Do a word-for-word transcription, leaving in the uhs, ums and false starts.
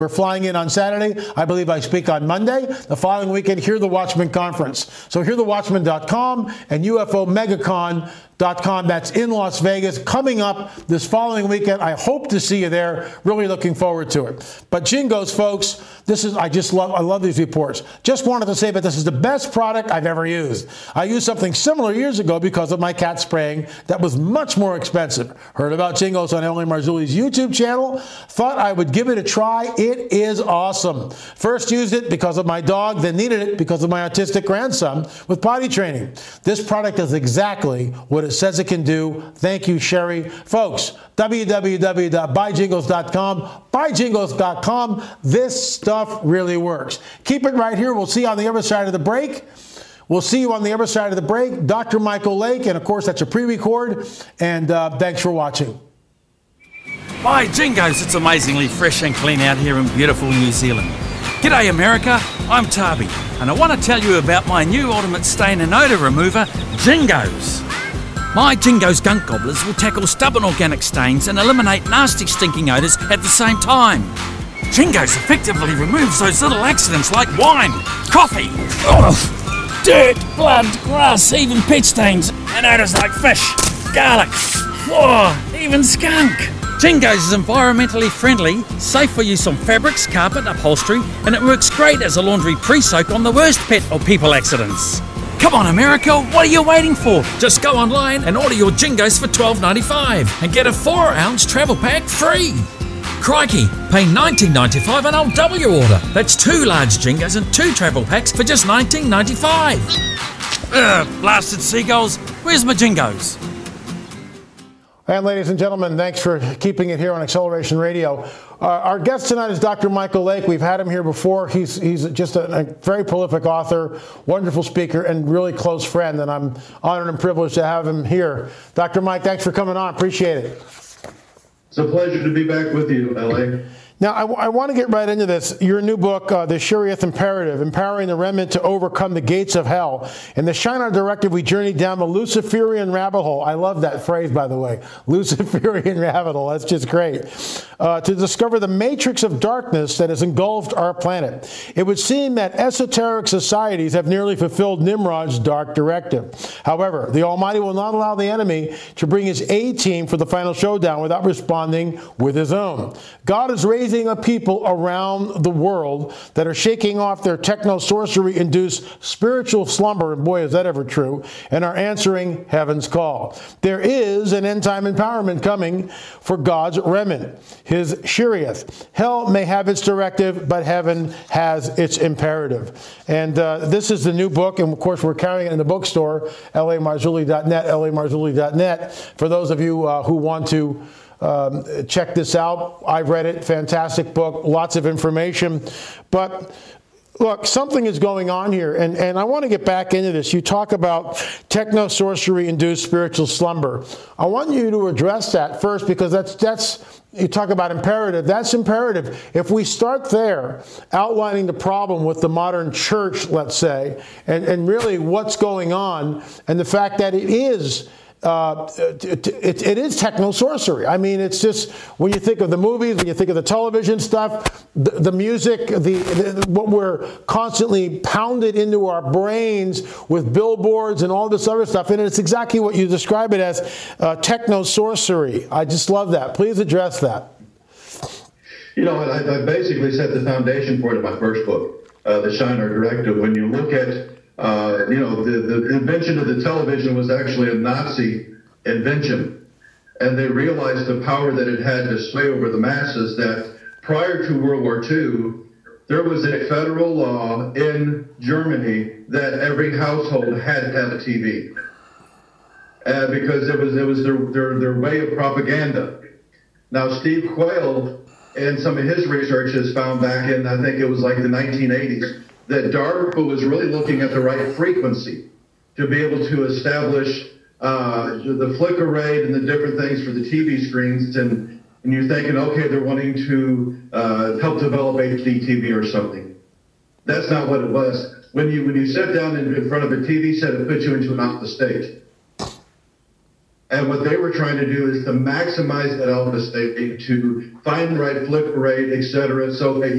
We're flying in on Saturday. I believe I speak on Monday. The following weekend, Hear the Watchman Conference. So hear the watchman dot com and U F O megacon dot com. That's in Las Vegas. Coming up this following weekend. I hope to see you there. Really looking forward to it. But Jingos, folks, this is, I just love, I love these reports. Just wanted to say that this is the best product I've ever used. I used something similar years ago because of my cat spraying that was much more expensive. Heard about Jingos on L A Marzulli's YouTube channel. Thought I would give it a try. It is awesome. First used it because of my dog, then needed it because of my autistic grandson with potty training. This product does exactly what it says it can do. Thank you, Sherry. Folks, w w w dot buy jingles dot com, buy jingles dot com. This stuff really works. Keep it right here. We'll see you on the other side of the break. We'll see you on the other side of the break. Doctor Michael Lake, and of course, that's a pre-record. And uh, thanks for watching. By Jingos, it's amazingly fresh and clean out here in beautiful New Zealand. G'day America, I'm Tabi, and I want to tell you about my new ultimate stain and odour remover, Jingos. My Jingos gunk gobblers will tackle stubborn organic stains and eliminate nasty stinking odours at the same time. Jingos effectively removes those little accidents like wine, coffee, ugh, dirt, blood, grass, even pet stains, and odours like fish, garlic, floor, even skunk. Jingos is environmentally friendly, safe for use on fabrics, carpet, upholstery, and it works great as a laundry pre-soak on the worst pet or people accidents. Come on, America, what are you waiting for? Just go online and order your Jingos for twelve ninety-five and get a four ounce travel pack free. Crikey, pay nineteen ninety-five and I'll double your order. That's two large Jingos and two travel packs for just nineteen ninety-five. Ugh, blasted seagulls, where's my Jingos? And ladies and gentlemen, thanks for keeping it here on Acceleration Radio. Uh, our guest tonight is Doctor Michael Lake. We've had him here before. He's he's just a, a very prolific author, wonderful speaker, and really close friend. And I'm honored and privileged to have him here. Doctor Mike, thanks for coming on. Appreciate it. It's a pleasure to be back with you, L A. Now, I, I want to get right into this. Your new book, uh, The Shiriyeth Imperative, Empowering the Remnant to Overcome the Gates of Hell. In the Shinar Directive, we journey down the Luciferian rabbit hole. I love that phrase, by the way. Luciferian rabbit hole. That's just great. Uh, to discover the matrix of darkness that has engulfed our planet. It would seem that esoteric societies have nearly fulfilled Nimrod's dark directive. However, the Almighty will not allow the enemy to bring his A-team for the final showdown without responding with his own. God is raising a people around the world that are shaking off their techno-sorcery-induced spiritual slumber, and boy, is that ever true, and are answering heaven's call. There is an end-time empowerment coming for God's remnant, his Shiriyeth. Hell may have its directive, but heaven has its imperative. And uh, this is the new book, and of course we're carrying it in the bookstore, L A Marzulli dot net, L A Marzulli dot net, for those of you uh, who want to Um, check this out. I've read it. Fantastic book. Lots of information. But look, something is going on here. And, and I want to get back into this. You talk about techno-sorcery-induced spiritual slumber. I want you to address that first because that's, that's you talk about imperative. That's imperative. If we start there, outlining the problem with the modern church, let's say, and, and really what's going on, and the fact that it is Uh, it, it, it is techno-sorcery. I mean, it's just, when you think of the movies, when you think of the television stuff, the, the music, the, the what we're constantly pounded into our brains with billboards and all this other stuff, and it's exactly what you describe it as, uh, techno-sorcery. I just love that. Please address that. You know, I, I basically set the foundation for it in my first book, uh, The Shinar Directive. When you look at Uh, you know, the, the invention of the television was actually a Nazi invention. And they realized the power that it had to sway over the masses, that prior to World War Two, there was a federal law in Germany that every household had to have a T V. Uh, because it was, it was their, their, their way of propaganda. Now, Steve Quayle, in some of his research, has found back in, I think it was like the nineteen eighties, that DARPA was really looking at the right frequency to be able to establish uh, the flicker rate and the different things for the T V screens. And, and you're thinking, okay, they're wanting to uh, help develop H D T V or something. That's not what it was. When you when you sit down in, in front of a T V set, it puts you into an opposite state. And what they were trying to do is to maximize that alpha state, to find the right flip rate, et cetera, so that